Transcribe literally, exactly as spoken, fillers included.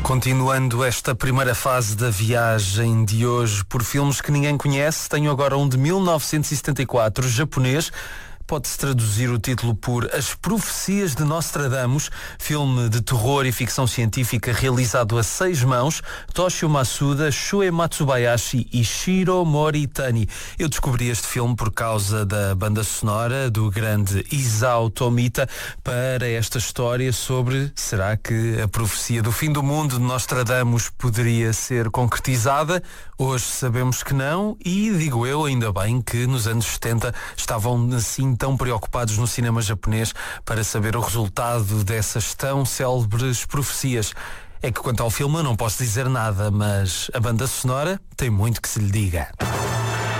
Continuando esta primeira fase da viagem de hoje por filmes que ninguém conhece, tenho agora um de mil novecentos e setenta e quatro, japonês. Pode-se traduzir o título por As Profecias de Nostradamus, filme de terror e ficção científica realizado a seis mãos, Toshio Masuda, Shue Matsubayashi e Shiro Moritani. Eu descobri este filme por causa da banda sonora do grande Isao Tomita para esta história sobre será que a profecia do fim do mundo de Nostradamus poderia ser concretizada? Hoje sabemos que não e, digo eu, ainda bem que nos anos setenta estavam assim tão preocupados no cinema japonês para saber o resultado dessas tão célebres profecias. É que quanto ao filme eu não posso dizer nada, mas a banda sonora tem muito que se lhe diga.